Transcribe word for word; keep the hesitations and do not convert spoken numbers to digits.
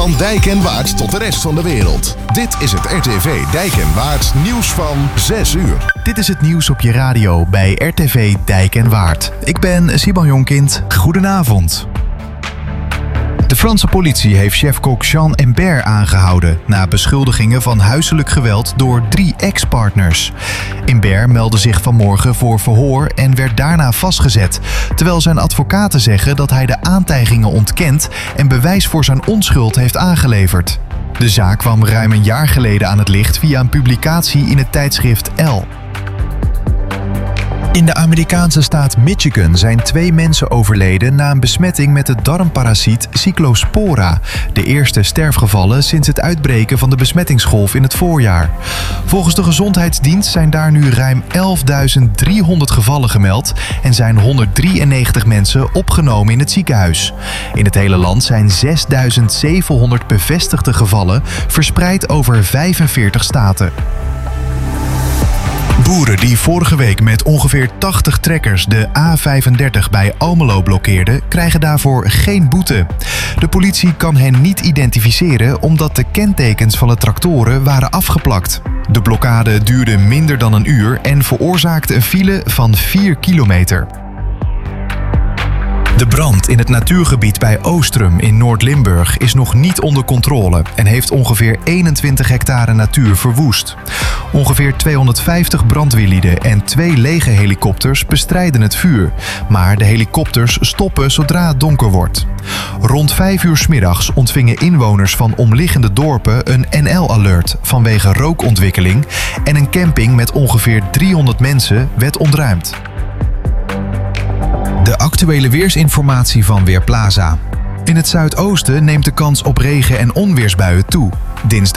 Van Dijk en Waard tot de rest van de wereld. Dit is het R T V Dijk en Waard nieuws van zes uur. Dit is het nieuws op je radio bij R T V Dijk en Waard. Ik ben Siban Jonkind. Goedenavond. De Franse politie heeft chefkok Jean Imbert aangehouden na beschuldigingen van huiselijk geweld door drie ex-partners. Imbert meldde zich vanmorgen voor verhoor en werd daarna vastgezet, terwijl zijn advocaten zeggen dat hij de aantijgingen ontkent en bewijs voor zijn onschuld heeft aangeleverd. De zaak kwam ruim een jaar geleden aan het licht via een publicatie in het tijdschrift Elle. In de Amerikaanse staat Michigan zijn twee mensen overleden na een besmetting met de darmparasiet Cyclospora, de eerste sterfgevallen sinds het uitbreken van de besmettingsgolf in het voorjaar. Volgens de Gezondheidsdienst zijn daar nu ruim elfduizend driehonderd gevallen gemeld en zijn honderddrieënnegentig mensen opgenomen in het ziekenhuis. In het hele land zijn zesduizend zevenhonderd bevestigde gevallen verspreid over vijfenveertig staten. Boeren die vorige week met ongeveer tachtig trekkers de A vijfendertig bij Almelo blokkeerden, krijgen daarvoor geen boete. De politie kan hen niet identificeren omdat de kentekens van de tractoren waren afgeplakt. De blokkade duurde minder dan een uur en veroorzaakte een file van vier kilometer. De brand in het natuurgebied bij Oostrum in Noord-Limburg is nog niet onder controle en heeft ongeveer eenentwintig hectare natuur verwoest. Ongeveer tweehonderdvijftig brandweerlieden en twee lege helikopters bestrijden het vuur, maar de helikopters stoppen zodra het donker wordt. Rond vijf uur 's middags ontvingen inwoners van omliggende dorpen een N L-alert vanwege rookontwikkeling en een camping met ongeveer driehonderd mensen werd ontruimd. De actuele weersinformatie van Weerplaza. In het zuidoosten neemt de kans op regen- en onweersbuien toe. Dinsdag